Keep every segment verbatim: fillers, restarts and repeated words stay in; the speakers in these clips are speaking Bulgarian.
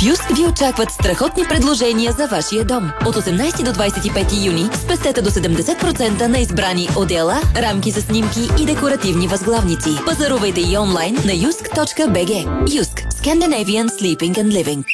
Юск ви очакват страхотни предложения за вашия дом. От осемнайсети до двайсет и пети юни спестете до седемдесет процента на избрани одеяла, рамки за снимки и декоративни възглавници. Пазарувайте и онлайн на юск точка би джи. Юск – Scandinavian Sleeping and Living.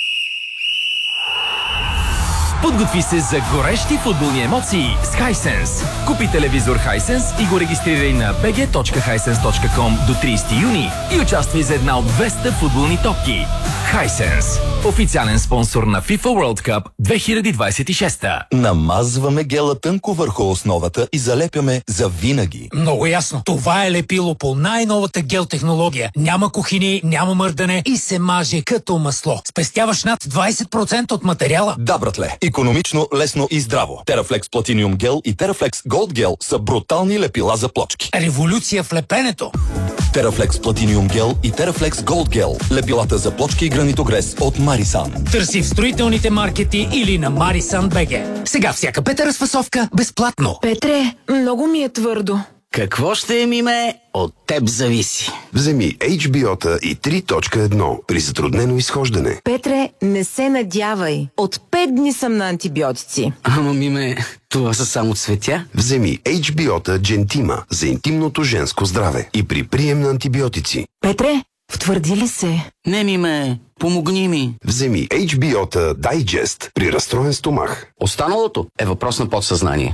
Подготви се за горещи футболни емоции с Hisense. Купи телевизор Hisense и го регистрирай на би джи точка хайсенс точка ком до трийсети юни и участвай за една от двеста футболни топки. Hisense. Официален спонсор на FIFA World Cup две хиляди двайсет и шеста. Намазваме гела тънко върху основата и залепяме за винаги. Много ясно. Това е лепило по най-новата гел технология. Няма кухини, няма мърдане и се маже като масло. Спестяваш над двайсет процента от материала. Да, братле. Икономично, лесно и здраво. Терафлекс Platinum Gel и Терафлекс Gold Gel са брутални лепила за плочки. Революция в лепенето. Терафлекс Platinum Gel и Терафлекс Gold Gel. Лепилата за плочки и гранитогрес от Марисан. Търси в строителните маркети или на Марисан БГ. Сега всяка пета разфасовка безплатно. Петре, много ми е твърдо. Какво ще е, миме? От теб зависи. Вземи Ейч Би О-та и три точка едно при затруднено изхождане. Петре, не се надявай. От пет дни съм на антибиотици. Ама, миме, това са само цветя. Вземи Ейч Би О-та Джентима за интимното женско здраве и при прием на антибиотици. Петре, втвърди ли се? Не, миме, помогни ми. Вземи Ейч Би О-та Дайджест при разстроен стомах. Останалото е въпрос на подсъзнание.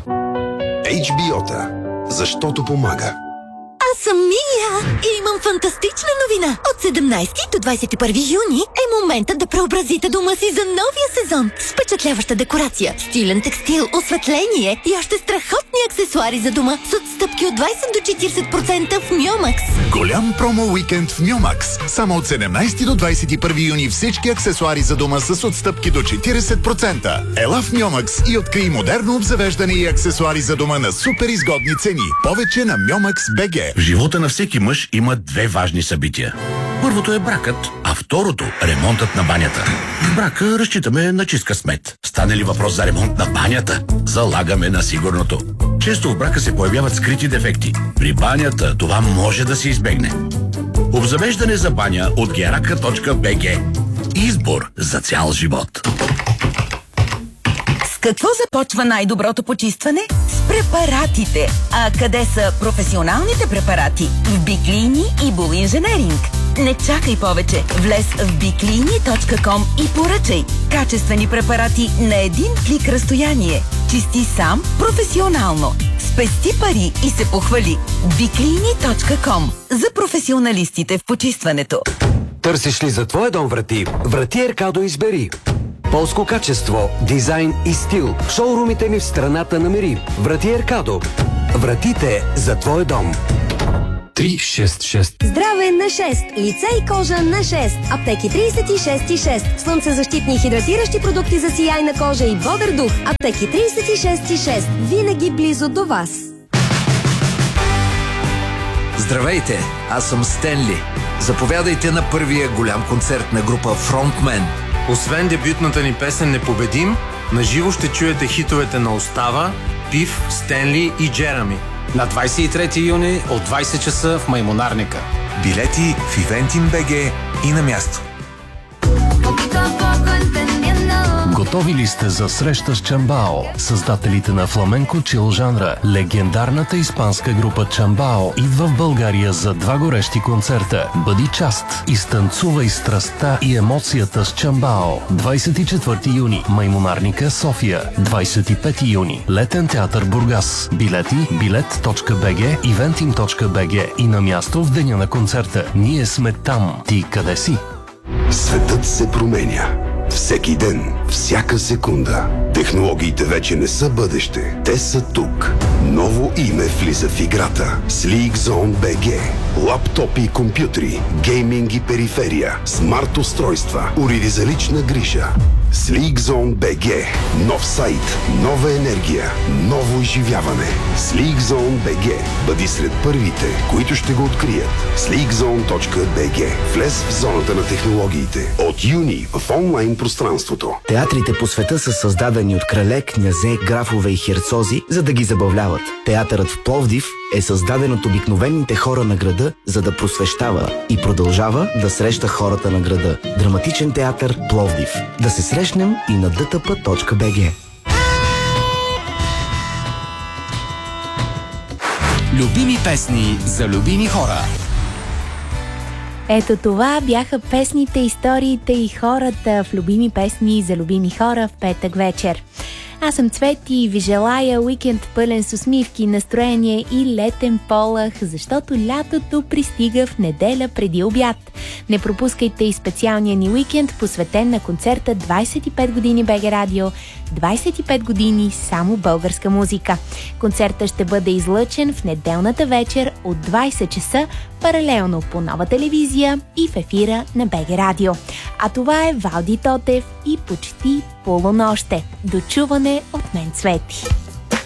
Ейч Би О-та. Защото помага. Аз съм Мия и имам фантастична новина. От седемнайсети до двайсет и първи юни е моментът да преобразите дома си за новия сезон. С впечатляваща декорация, стилен текстил, осветление и още страхотни аксесуари за дома с отстъпки от двайсет до четирийсет процента в Мьомакс. Голям промо уикенд в Мьомакс. Само от седемнайсети до двайсет и първи юни всички аксесуари за дома с отстъпки до четирийсет процента. Ела в Мьомакс и открий модерно обзавеждане и аксесуари за дома на супер изгодни цени. Повече на Мьомакс точка би джи. В живота на всеки мъж има две важни събития. Първото е бракът, а второто – ремонтът на банята. В брака разчитаме на чист късмет. Стане ли въпрос за ремонт на банята, залагаме на сигурното. Често в брака се появяват скрити дефекти. При банята това може да се избегне. Обзавеждане за баня от герака точка би джи. Избор за цял живот. С какво започва най-доброто почистване? С препаратите. А къде са професионалните препарати? В Биклини и Бул Инженеринг. Не чакай повече. Влез в биклини точка ком и поръчай. Качествени препарати на един клик разстояние. Чисти сам професионално. Спести пари и се похвали. биклини точка ком. За професионалистите в почистването. Търсиш ли за твоя дом врати? Врати Еркадо избери. Полско качество, дизайн и стил. Шоурумите ни в страната намери. Врати Еркадо. Вратите за твой дом. три шест шест. Здраве на шест. Лице и кожа на шест. Аптеки трийсет и шест и шест. Слънцезащитни и хидратиращи продукти за сияйна кожа и бодър дух. Аптеки трийсет и шест и шест. Винаги близо до вас. Здравейте, аз съм Стенли. Заповядайте на първия голям концерт на група Frontman. Освен дебютната ни песен «Непобедим», наживо ще чуете хитовете на Остава, Пив, Стенли и Джерами. На двайсет и трети юни от двайсет часа в Маймонарника. Билети в Ивентин точка би джи и на място. Готови ли сте за среща с Чамбао? Създателите на фламенко чил жанра, легендарната испанска група Чамбао идва в България за два горещи концерта. Бъди част, изтанцувай страстта и емоцията с Чамбао. двайсет и четвърти юни, Маймонарника, София. двайсет и пети юни, Летен театър Бургас. Билети билет точка би джи, ивентим точка би джи и на място в деня на концерта. Ние сме там. Ти къде си? Светът се променя. Всеки ден, всяка секунда. Технологиите вече не са бъдеще. Те са тук. Ново име влиза в играта. SleekZone би джи. Лаптопи и компютри, гейминг и периферия, смарт устройства, уреди за лична грижа. SleekZone би джи. Нов сайт, нова енергия, ново изживяване. SleekZone би джи. Бъди сред първите, които ще го открият. sleekzone точка би джи. Влез в зоната на технологиите. От юни в онлайн пространството. Театър Театрите по света са създадени от крале, князе, графове и херцози, за да ги забавляват. Театърът в Пловдив е създаден от обикновените хора на града, за да просвещава и продължава да среща хората на града. Драматичен театър Пловдив. Да се срещнем и на д т п точка б г. Любими песни за любими хора. Ето това бяха песните, историите и хората в любими песни за любими хора в петък вечер. Аз съм Цвети и ви желая уикенд пълен с усмивки, настроение и летен полъх, защото лятото пристига в неделя преди обяд. Не пропускайте и специалния ни уикенд, посветен на концерта двайсет и пет години БГ Радио, двайсет и пет години само българска музика. Концертът ще бъде излъчен в неделната вечер от двайсет часа, паралелно по Нова телевизия и в ефира на БГ Радио. А това е Валди Тотев и почти полуноще. До чуване от мен, Цвети.